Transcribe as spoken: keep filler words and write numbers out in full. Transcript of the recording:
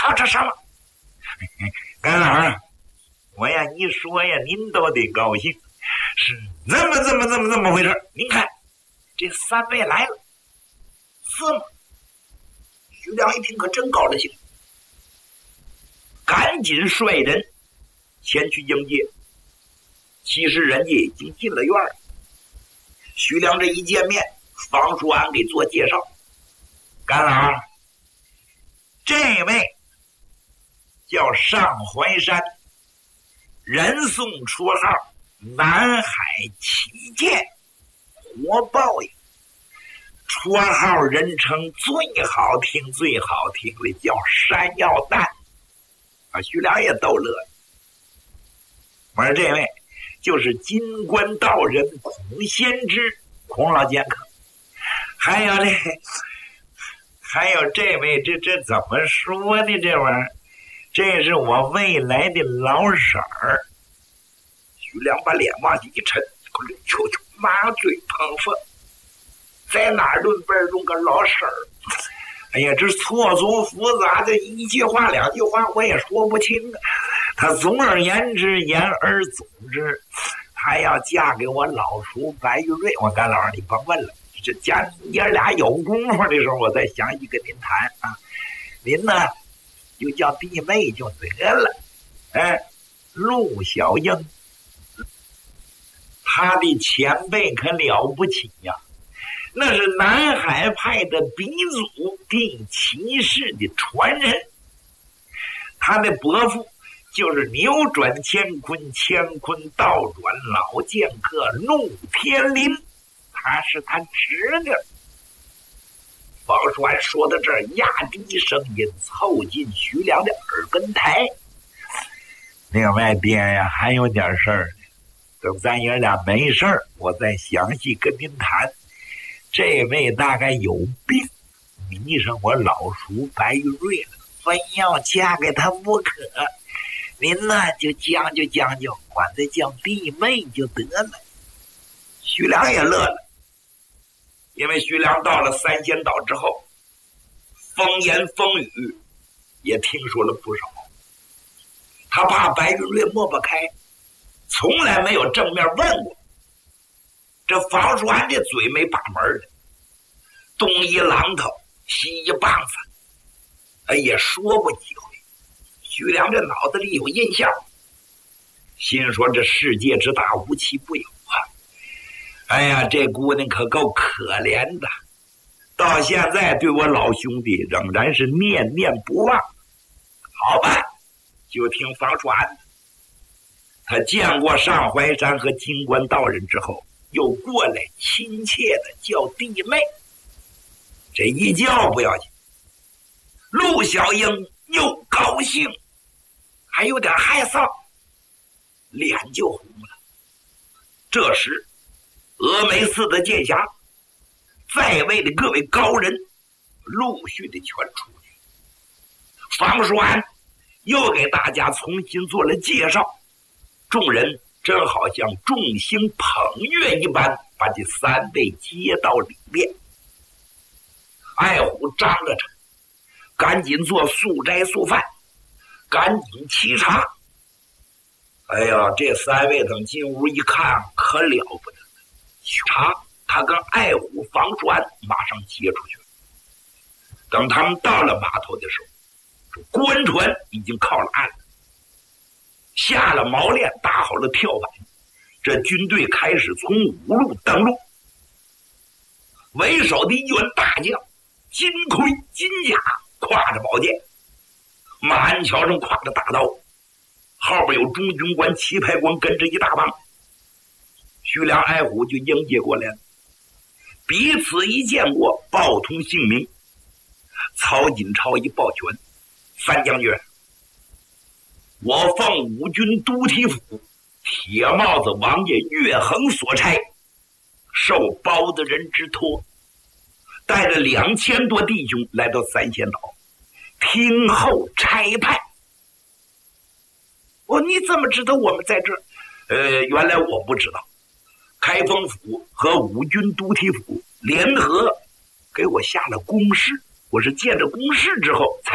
好，这什么？干老，我呀，你说呀，您都得高兴。是怎么怎么怎么怎么回事？您看，这三位来了，是吗？徐良一听，可真高了兴，赶紧率人前去迎接。其实人家已经进了院了。徐良这一见面，方叔安给做介绍。干老，这位叫上淮山，人送绰号南海旗舰活豹爷，绰号人称最好听最好听的叫山药蛋啊！徐良也逗乐了。我说这位就是金官道人孔先知，孔老剑客。还有这还有这位，这这怎么说呢？这玩意儿，这是我未来的老婶儿。徐良把脸往下一沉，求求麻醉碰风，在哪儿论辈中个老婶儿？哎呀，这错综复杂的一句话两句话我也说不清啊。他总而言之，言而总之，他要嫁给我老叔白玉瑞。我干老师，你甭问了，这家爷俩有功夫的时候，我再详细跟您谈啊。您呢，就叫弟妹就得了。哎，陆小英，他的前辈可了不起呀、啊，那是南海派的鼻祖第七世的传人。他的伯父就是扭转乾坤，乾坤倒转老剑客怒天林，他是他侄女。方栓说到这儿，压低声音凑近徐良的耳根台。另外爹呀，还有点事儿，等咱爷俩没事儿，我再详细跟您谈。这位大概有病，迷上我老叔白玉瑞了，非要嫁给他不可。您呢就将就将就，管他叫弟妹就得了。徐良也乐了，因为徐良到了三仙岛之后，风言风语也听说了不少。他怕白玉瑞抹不开，从来没有正面问过。这房叔安这嘴没把门的，东一榔头西一棒子，哎，也说过几回。徐良这脑子里有印象，心说这世界之大无奇不有啊！哎呀，这姑娘可够可怜的，到现在对我老兄弟仍然是念念不忘。好吧，就听房叔安的。他见过上淮山和金官道人之后，又过来亲切的叫弟妹。这一叫不要紧，陆小英又高兴还有点害臊，脸就红了。这时峨眉寺的剑侠在位的各位高人陆续的全出去，方叔安又给大家重新做了介绍。众人真好像众星捧月一般，把这三位接到里面。爱虎张着着，赶紧做素斋素饭，赶紧沏茶。哎呀，这三位等进屋一看，可了不得了。茶他跟爱虎房栓马上接出去了。等他们到了码头的时候，官船已经靠了岸了，下了锚链，搭好了跳板。这军队开始从五路登陆。为首的一员大将，金盔金甲，挎着宝剑，马鞍桥上挎着大刀，后边有中军官、棋牌官跟着一大帮。徐良、爱虎就迎接过来了，彼此一见过，报通姓名。曹锦超一抱拳：“三将军，我奉五军都提府铁帽子王爷岳衡所差，受包大人之托，带着两千多弟兄来到三仙岛，听候差派。”哦，你怎么知道我们在这儿？呃，原来我不知道。开封府和五军都提府联合给我下了公示，我是见着公示之后才